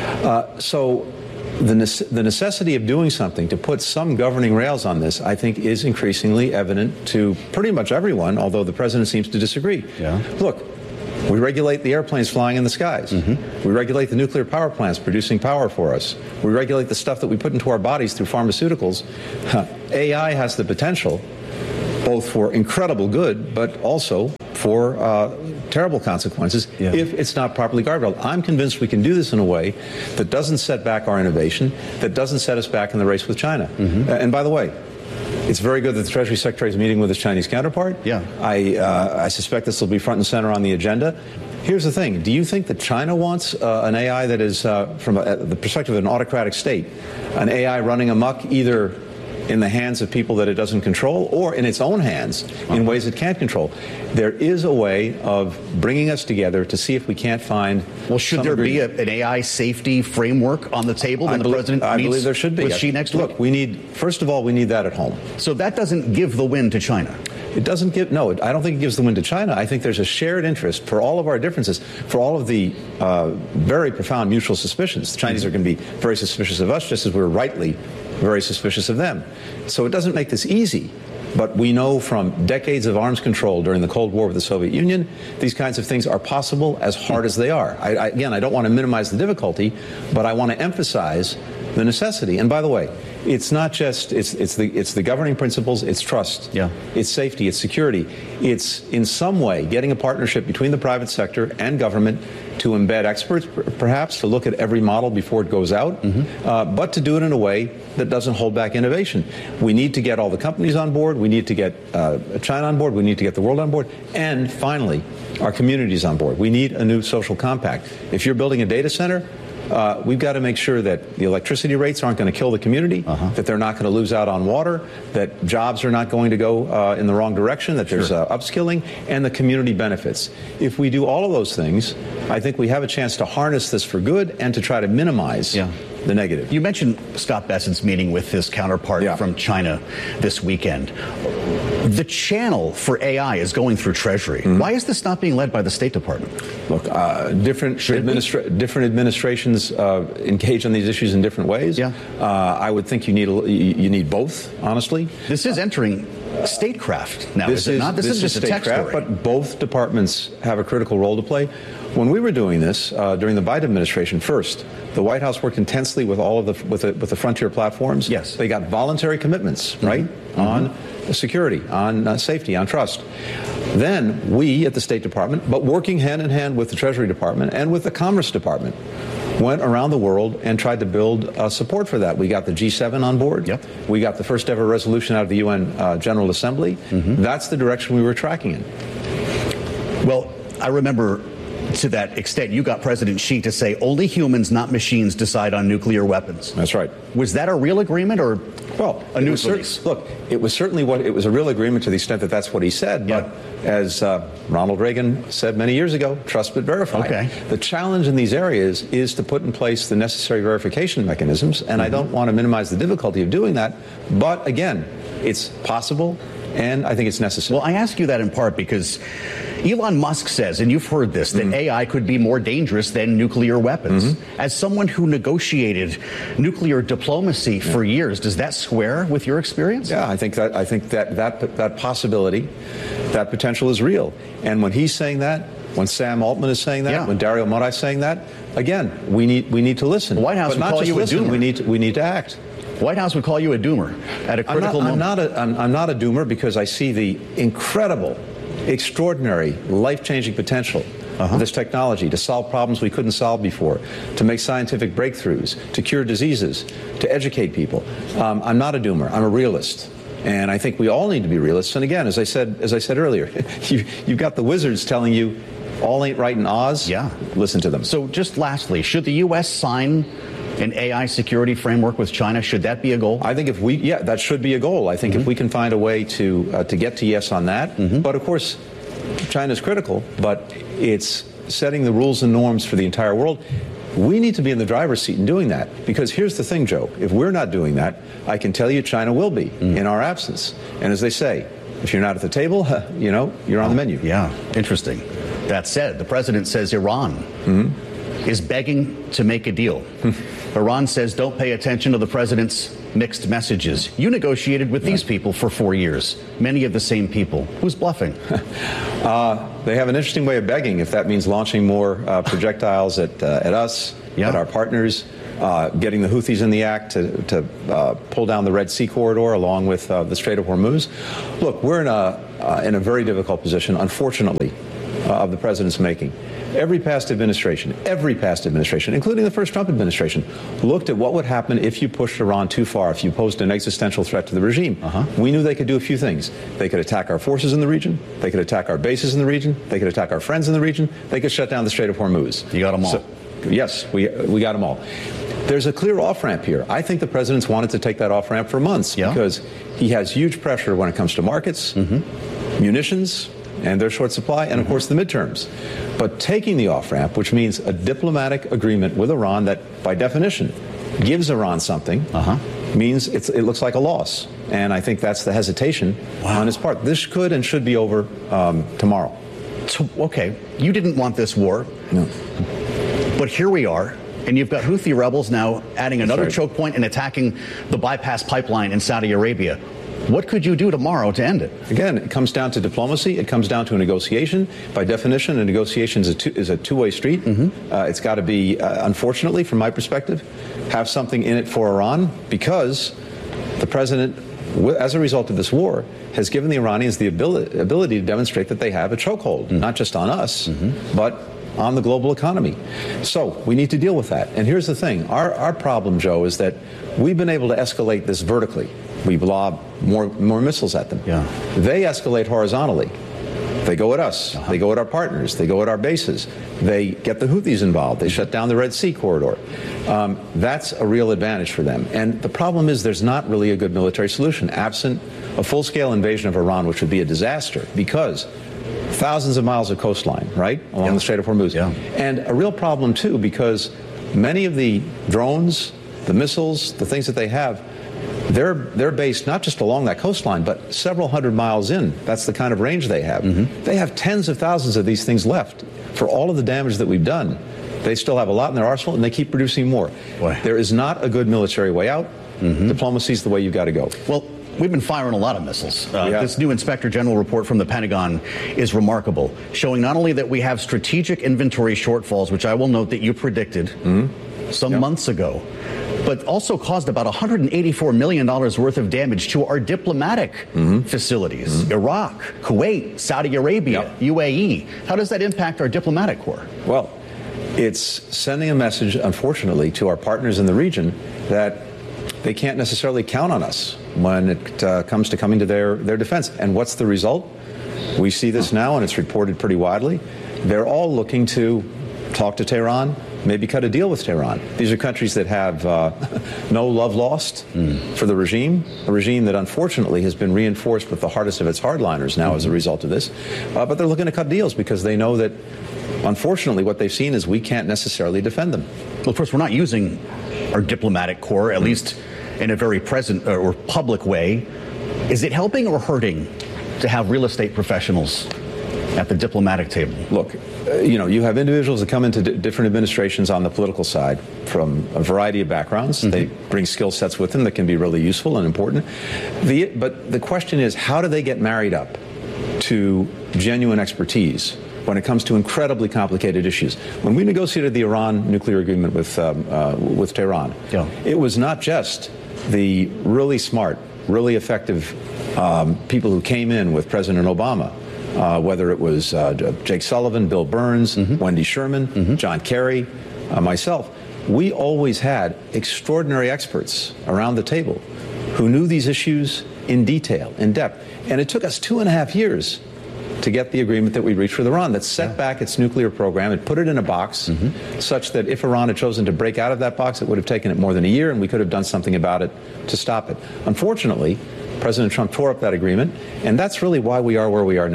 So the necessity of doing something to put some governing rails on this, I think, is increasingly evident to pretty much everyone, although the president seems to disagree. Look, we regulate the airplanes flying in the skies. We regulate the nuclear power plants producing power for us. We regulate the stuff that we put into our bodies through pharmaceuticals. AI has the potential both for incredible good, but also for terrible consequences if it's not properly guardrailed. I'm convinced we can do this in a way that doesn't set back our innovation, that doesn't set us back in the race with China. And by the way, it's very good that the Treasury Secretary is meeting with his Chinese counterpart. I suspect this will be front and center on the agenda. Here's the thing. Do you think that China wants an AI that is, from the perspective of an autocratic state, an AI running amok either in the hands of people that it doesn't control or in its own hands in ways it can't control? There is a way of bringing us together to see if we can't find... Well, should there be an AI safety framework on the table when the president meets believe there should be. with Xi next week? Look, first of all, we need that at home. So that doesn't give the win to China? It doesn't give, no, I don't think it gives the win to China. I think there's a shared interest for all of our differences, for all of the very profound mutual suspicions. The Chinese are going to be very suspicious of us, just as we're rightly very suspicious of them. So it doesn't make this easy. But we know from decades of arms control during the Cold War with the Soviet Union, these kinds of things are possible as hard as they are. Again, I don't want to minimize the difficulty, but I want to emphasize the necessity. And by the way, it's not just, it's the governing principles, it's trust, it's safety, it's security. It's in some way getting a partnership between the private sector and government to embed experts, perhaps, to look at every model before it goes out, but to do it in a way that doesn't hold back innovation. We need to get all the companies on board. We need to get China on board. We need to get the world on board. And finally, our communities on board. We need a new social compact. If you're building a data center, we've got to make sure that the electricity rates aren't going to kill the community, that they're not going to lose out on water, that jobs are not going to go in the wrong direction, that there's upskilling, and the community benefits. If we do all of those things, I think we have a chance to harness this for good and to try to minimize the negative. You mentioned Scott Bessent's meeting with his counterpart from China this weekend. The channel for AI is going through Treasury. Why is this not being led by the State Department? Look, different administrations engage on these issues in different ways. I would think you need both, honestly. This is entering statecraft now, is it not? This is just a tech story. But both departments have a critical role to play. When we were doing this during the Biden administration, first, the White House worked intensely with all of the frontier platforms. Yes, they got voluntary commitments, right, on security, on safety, on trust. Then we at the State Department, but working hand in hand with the Treasury Department and with the Commerce Department, went around the world and tried to build support for that. We got the G7 on board. We got the first ever resolution out of the UN General Assembly. That's the direction we were tracking in. Well, I remember to that extent, you got President Xi to say only humans, not machines, decide on nuclear weapons. That's right. Was that a real agreement or a news release? Look, it was certainly it was a real agreement to the extent that that's what he said. But as Ronald Reagan said many years ago, trust but verify. The challenge in these areas is to put in place the necessary verification mechanisms. And I don't want to minimize the difficulty of doing that. But again, it's possible. And I think it's necessary. Well, I ask you that in part because Elon Musk says, and you've heard this, that AI could be more dangerous than nuclear weapons. As someone who negotiated nuclear diplomacy for years, does that square with your experience? Yeah, I think that possibility, that potential is real. And when he's saying that, when Sam Altman is saying that, when Dario Modi is saying that, again, we need to listen. The White House would call you a doomer. We need to act. White House would call you a doomer at a critical moment. I'm not a doomer because I see the incredible, extraordinary, life-changing potential of this technology to solve problems we couldn't solve before, to make scientific breakthroughs, to cure diseases, to educate people. I'm not a doomer. I'm a realist. And I think we all need to be realists. And again, as I said earlier, you've got the wizards telling you all ain't right in Oz. Listen to them. So just lastly, should the U.S. sign an AI security framework with China? Should that be a goal? I think that should be a goal. I think if we can find a way to get to yes on that. But of course, China's critical, but it's setting the rules and norms for the entire world. We need to be in the driver's seat in doing that, because here's the thing, Joe. If we're not doing that, I can tell you China will be in our absence. And as they say, if you're not at the table, you're on the menu. Yeah, interesting. That said, the president says Iran is begging to make a deal. Iran says don't pay attention to the president's mixed messages. You negotiated with these people for 4 years, many of the same people. Who's bluffing? They have an interesting way of begging, if that means launching more projectiles at us, at our partners, getting the Houthis in the act to pull down the Red Sea corridor along with the Strait of Hormuz. Look, we're in a very difficult position, unfortunately, of the president's making. Every past administration, including the first Trump administration, looked at what would happen if you pushed Iran too far, if you posed an existential threat to the regime. We knew they could do a few things. They could attack our forces in the region. They could attack our bases in the region. They could attack our friends in the region. They could shut down the Strait of Hormuz. You got them all. So, yes, we got them all. There's a clear off-ramp here. I think the president's wanted to take that off-ramp for months because he has huge pressure when it comes to markets, munitions, and their short supply, and of course the midterms. But taking the off-ramp, which means a diplomatic agreement with Iran that, by definition, gives Iran something, means it looks like a loss. And I think that's the hesitation on his part. This could and should be over tomorrow. So, okay, you didn't want this war. No. But here we are. And you've got Houthi rebels now adding another choke point and attacking the bypass pipeline in Saudi Arabia. What could you do tomorrow to end it? Again, it comes down to diplomacy. It comes down to a negotiation. By definition, a negotiation is a two-way street. It's got to be, unfortunately, from my perspective, have something in it for Iran, because the president, as a result of this war, has given the Iranians the ability to demonstrate that they have a chokehold, not just on us, but on the global economy. So we need to deal with that. And here's the thing. Our problem, Joe, is that we've been able to escalate this vertically. We lob more missiles at them. They escalate horizontally. They go at us. They go at our partners. They go at our bases. They get the Houthis involved. They shut down the Red Sea corridor. That's a real advantage for them. And the problem is there's not really a good military solution, absent a full-scale invasion of Iran, which would be a disaster, because thousands of miles of coastline, right, along the Strait of Hormuz. And a real problem, too, because many of the drones, the missiles, the things that they have, they're based not just along that coastline, but several hundred miles in. That's the kind of range they have. They have tens of thousands of these things left. For all of the damage that we've done, they still have a lot in their arsenal, and they keep producing more. There is not a good military way out. Diplomacy is the way you've got to go. Well, we've been firing a lot of missiles. This new Inspector General report from the Pentagon is remarkable, showing not only that we have strategic inventory shortfalls, which I will note that you predicted some months ago, but also caused about $184 million worth of damage to our diplomatic facilities. Iraq, Kuwait, Saudi Arabia, UAE. How does that impact our diplomatic corps? Well, it's sending a message, unfortunately, to our partners in the region that they can't necessarily count on us when it comes to coming to their defense. And what's the result? We see this now, and it's reported pretty widely. They're all looking to talk to Tehran, maybe cut a deal with Tehran. These are countries that have no love lost for the regime, a regime that unfortunately has been reinforced with the hardest of its hardliners now as a result of this. But they're looking to cut deals because they know that, unfortunately, what they've seen is we can't necessarily defend them. Well, first, we're not using our diplomatic corps, at least in a very present or public way. Is it helping or hurting to have real estate professionals at the diplomatic table? Look, you have individuals that come into different administrations on the political side from a variety of backgrounds. They bring skill sets with them that can be really useful and important. But the question is, how do they get married up to genuine expertise when it comes to incredibly complicated issues? When we negotiated the Iran nuclear agreement with Tehran, it was not just the really smart, really effective people who came in with President Obama, whether it was Jake Sullivan, Bill Burns, Wendy Sherman, John Kerry, myself. We always had extraordinary experts around the table who knew these issues in detail, in depth. And it took us 2.5 years to get the agreement that we reached with Iran that set back its nuclear program and put it in a box such that if Iran had chosen to break out of that box, it would have taken it more than a year, and we could have done something about it to stop it. Unfortunately, President Trump tore up that agreement, and that's really why we are where we are now.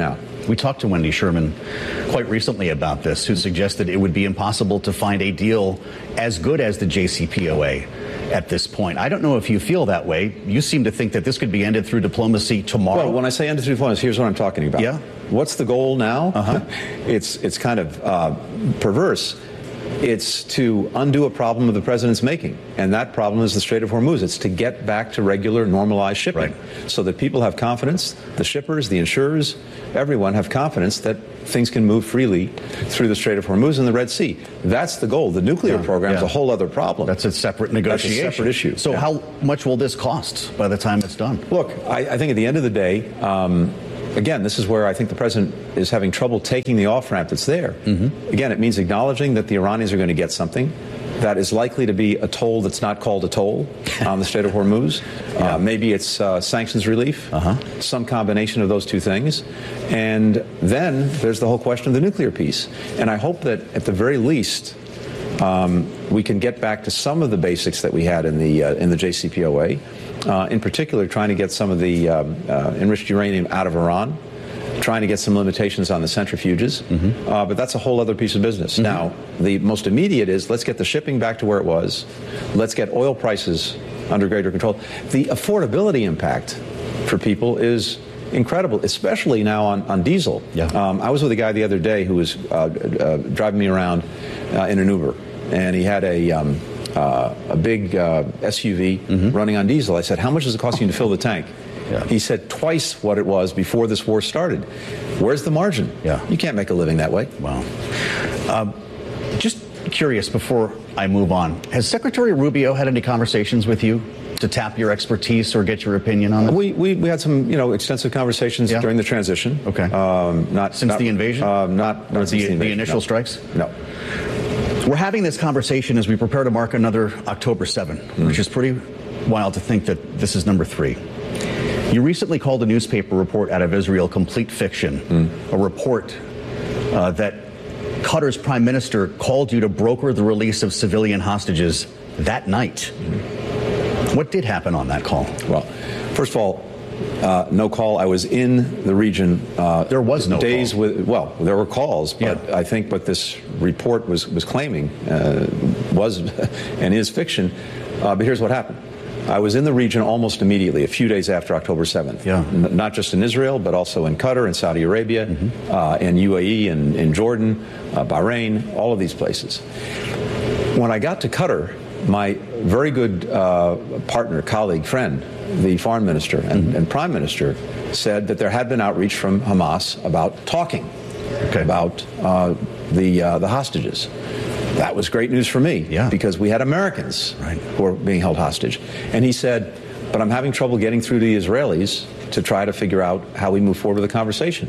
We talked to Wendy Sherman quite recently about this, who suggested it would be impossible to find a deal as good as the JCPOA at this point. I don't know if you feel that way. You seem to think that this could be ended through diplomacy tomorrow. Well, when I say ended through diplomacy, here's what I'm talking about. Yeah. What's the goal now? It's kind of perverse. It's to undo a problem of the president's making, and that problem is the Strait of Hormuz. It's to get back to regular, normalized shipping, so that people have confidence, the shippers, the insurers, everyone have confidence that things can move freely through the Strait of Hormuz and the Red Sea. That's the goal. The nuclear program is a whole other problem. That's a separate negotiation. That's a separate issue. So how much will this cost by the time it's done? Look, I think at the end of the day, again, this is where I think the president is having trouble taking the off-ramp that's there. Again, it means acknowledging that the Iranians are going to get something that is likely to be a toll that's not called a toll on the Strait of Hormuz. Maybe it's sanctions relief, some combination of those two things. And then there's the whole question of the nuclear piece. And I hope that at the very least, we can get back to some of the basics that we had in the JCPOA. In particular, trying to get some of the enriched uranium out of Iran, trying to get some limitations on the centrifuges. But that's a whole other piece of business. Now, the most immediate is let's get the shipping back to where it was. Let's get oil prices under greater control. The affordability impact for people is incredible, especially now on diesel. I was with a guy the other day who was driving me around in an Uber, and he had a big SUV running on diesel. I said, how much does it cost you to fill the tank? He said twice what it was before this war started. Where's the margin? You can't make a living that way. Wow. Just curious before I move on, has Secretary Rubio had any conversations with you to tap your expertise or get your opinion on this? We had some extensive conversations during the transition. Okay. Not since the invasion? Not the initial strikes? No. We're having this conversation as we prepare to mark another October 7, which is pretty wild to think that this is number 3. You recently called a newspaper report out of Israel complete fiction, a report that Qatar's prime minister called you to broker the release of civilian hostages that night. What did happen on that call? Well, first of all, no call. I was in the region. There was no days call. Well, there were calls, but I think what this report was claiming was and is fiction. But here's what happened. I was in the region almost immediately, a few days after October 7th. Not just in Israel, but also in Qatar, in Saudi Arabia, in UAE, in Jordan, Bahrain, all of these places. When I got to Qatar, my very good partner, colleague, friend, the foreign minister and prime minister, said that there had been outreach from Hamas about talking about the hostages. That was great news for me because we had Americans who were being held hostage. And he said, but I'm having trouble getting through to the Israelis to try to figure out how we move forward with the conversation.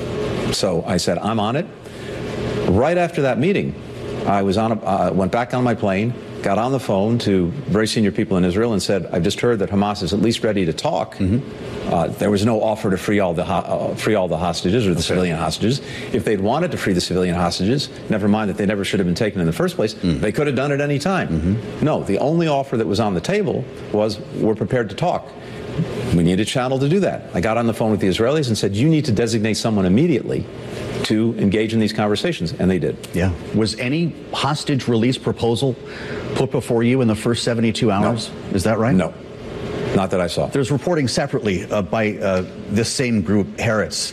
So I said, I'm on it. Right after that meeting, I was went back on my plane, got on the phone to very senior people in Israel and said, I've just heard that Hamas is at least ready to talk. There was no offer to free all the hostages or the civilian hostages. If they'd wanted to free the civilian hostages, never mind that they never should have been taken in the first place, they could have done it any time. No, the only offer that was on the table was we're prepared to talk. We need a channel to do that. I got on the phone with the Israelis and said, you need to designate someone immediately to engage in these conversations, and they did. Was any hostage release proposal put before you in the first 72 hours? No. Is that right? No, not that I saw. There's reporting separately by this same group, Haaretz,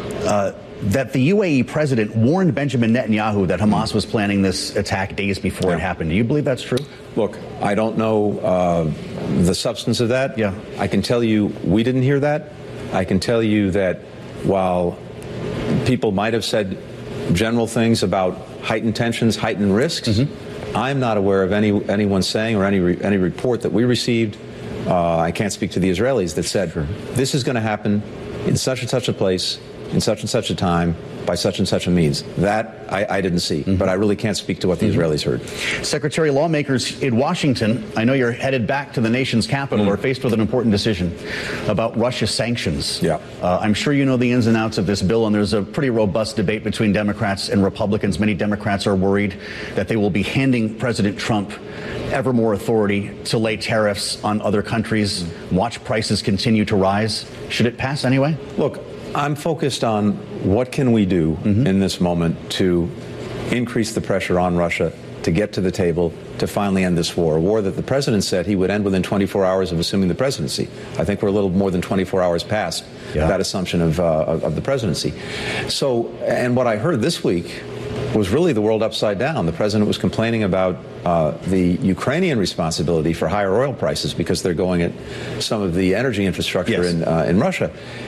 that the UAE president warned Benjamin Netanyahu that Hamas was planning this attack days before it happened. Do you believe that's true? Look, I don't know the substance of that. I can tell you we didn't hear that. I can tell you that while people might have said general things about heightened tensions, heightened risks, I'm not aware of anyone saying or any report that we received. I can't speak to the Israelis that said this is going to happen in such and such a place, in such and such a time, by such and such a means. That I didn't see, but I really can't speak to what the Israelis heard. Secretary, lawmakers in Washington, I know you're headed back to the nation's capital, are faced with an important decision about Russia sanctions. I'm sure you know the ins and outs of this bill, and there's a pretty robust debate between Democrats and Republicans. Many Democrats are worried that they will be handing President Trump ever more authority to lay tariffs on other countries, watch prices continue to rise. Should it pass anyway? Look, I'm focused on what can we do in this moment to increase the pressure on Russia to get to the table to finally end this war, a war that the president said he would end within 24 hours of assuming the presidency. I think we're a little more than 24 hours past that assumption of the presidency. So, and what I heard this week was really the world upside down. The president was complaining about the Ukrainian responsibility for higher oil prices because they're going at some of the energy infrastructure in Russia.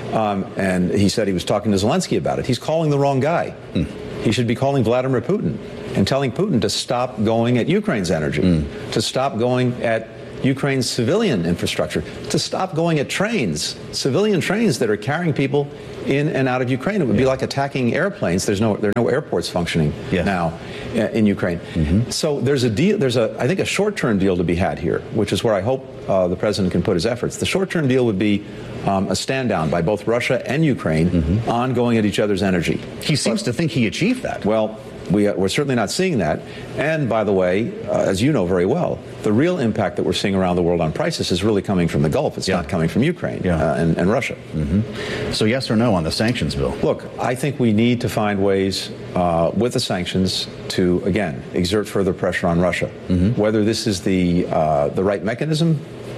And he said he was talking to Zelensky about it. He's calling the wrong guy. He should be calling Vladimir Putin and telling Putin to stop going at Ukraine's energy, to stop going at Ukraine's civilian infrastructure, to stop going at trains, civilian trains that are carrying people in and out of Ukraine. It would be like attacking airplanes. There are no airports functioning now in Ukraine. So there's a deal. There's I think a short-term deal to be had here, which is where I hope the president can put his efforts. The short-term deal would be a stand down by both Russia and Ukraine on going at each other's energy. He seems to think he achieved that. Well, we're certainly not seeing that. And by the way, as you know very well, the real impact that we're seeing around the world on prices is really coming from the Gulf. It's not coming from Ukraine and Russia. So yes or no on the sanctions bill? Look, I think we need to find ways with the sanctions to, again, exert further pressure on Russia. Whether this is the right mechanism,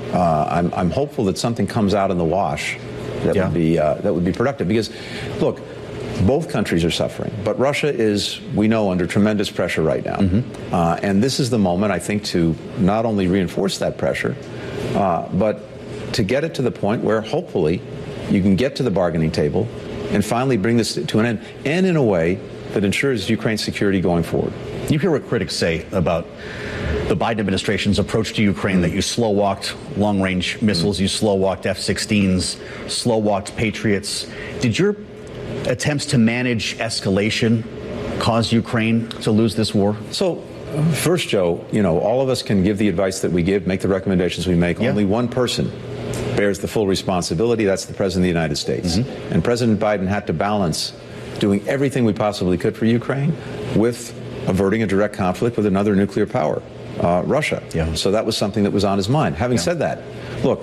I'm hopeful that something comes out in the wash that would be productive. Because, look, both countries are suffering, but Russia is, we know, under tremendous pressure right now. And this is the moment, I think, to not only reinforce that pressure, but to get it to the point where hopefully you can get to the bargaining table and finally bring this to an end, and in a way that ensures Ukraine's security going forward. You hear what critics say about the Biden administration's approach to Ukraine, that you slow-walked long-range missiles, you slow-walked F-16s, slow-walked Patriots. Did your attempts to manage escalation cause Ukraine to lose this war? So, first, Joe, all of us can give the advice that we give, make the recommendations we make. Only one person bears the full responsibility. That's the President of the United States. And President Biden had to balance doing everything we possibly could for Ukraine with averting a direct conflict with another nuclear power, Russia. So that was something that was on his mind. Having said that, look,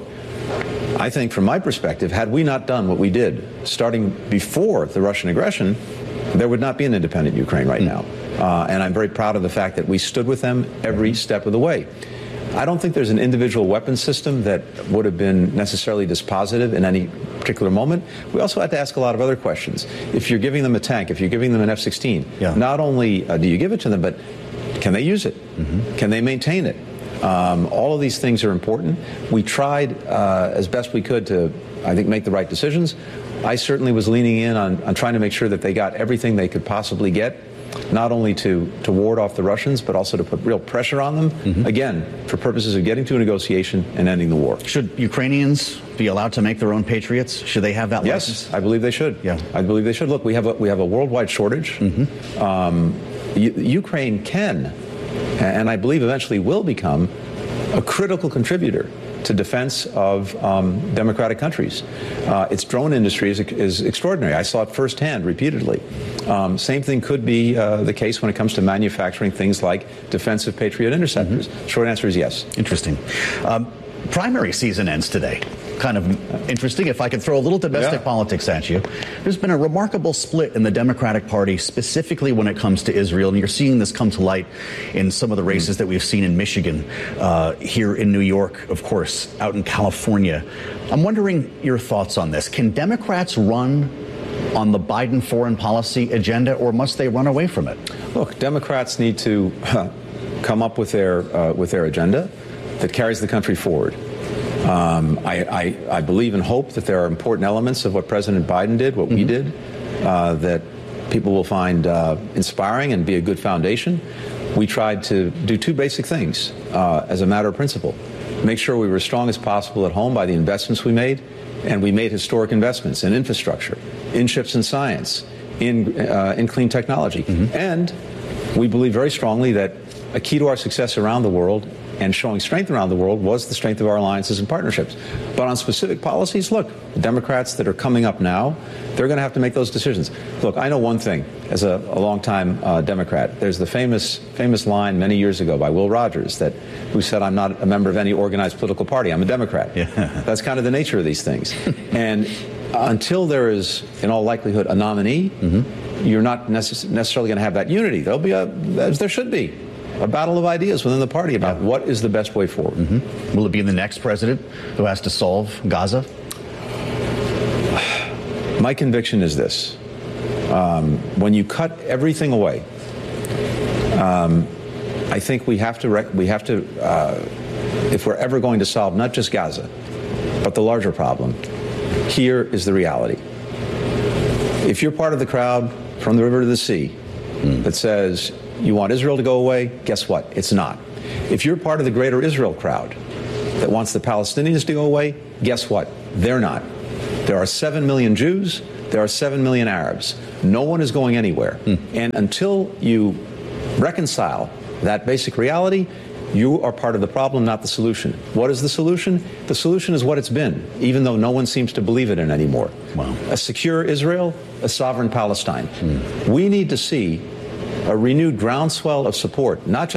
I think from my perspective, had we not done what we did starting before the Russian aggression, there would not be an independent Ukraine right now. And I'm very proud of the fact that we stood with them every step of the way. I don't think there's an individual weapon system that would have been necessarily dispositive in any particular moment. We also had to ask a lot of other questions. If you're giving them a tank, if you're giving them an F-16, not only do you give it to them, but can they use it? Can they maintain it? All of these things are important. We tried as best we could to, I think, make the right decisions. I certainly was leaning in on trying to make sure that they got everything they could possibly get, not only to ward off the Russians, but also to put real pressure on them, again, for purposes of getting to a negotiation and ending the war. Should Ukrainians be allowed to make their own Patriots? Should they have that license? Yes, I believe they should. I believe they should. Look, we have a worldwide shortage. Ukraine can, and I believe eventually will become, a critical contributor to defense of democratic countries. Its drone industry is extraordinary. I saw it firsthand repeatedly. Same thing could be the case when it comes to manufacturing things like defensive Patriot interceptors. Short answer is yes. Interesting. Primary season ends today. Kind of interesting. If I could throw a little domestic politics at you, there's been a remarkable split in the Democratic Party, specifically when it comes to Israel. And you're seeing this come to light in some of the races that we've seen in Michigan, here in New York, of course, out in California. I'm wondering your thoughts on this. Can Democrats run on the Biden foreign policy agenda, or must they run away from it? Look, Democrats need to come up with their agenda that carries the country forward. I believe and hope that there are important elements of what President Biden did, what we did, that people will find inspiring and be a good foundation. We tried to do two basic things as a matter of principle. Make sure we were as strong as possible at home by the investments we made, and we made historic investments in infrastructure, in chips and science, in clean technology. And we believe very strongly that a key to our success around the world and showing strength around the world was the strength of our alliances and partnerships. But on specific policies, look, the Democrats that are coming up now, they're going to have to make those decisions. Look, I know one thing as a longtime Democrat. There's the famous line many years ago by Will Rogers who said, "I'm not a member of any organized political party. I'm a Democrat." That's kind of the nature of these things. And until there is, in all likelihood, a nominee, you're not necessarily going to have that unity. There'll be as there should be, a battle of ideas within the party about what is the best way forward. Will it be the next president who has to solve Gaza? My conviction is this. When you cut everything away, I think we have to, if we're ever going to solve not just Gaza, but the larger problem, here is the reality. If you're part of the crowd from the river to the sea that says you want Israel to go away, guess what? It's not. If you're part of the greater Israel crowd that wants the Palestinians to go away, guess what? They're not. There are 7 million Jews. There are 7 million Arabs. No one is going anywhere. And until you reconcile that basic reality, you are part of the problem, not the solution. What is the solution? The solution is what it's been, even though no one seems to believe it in anymore. Wow. A secure Israel, a sovereign Palestine. We need to see a renewed groundswell of support, not just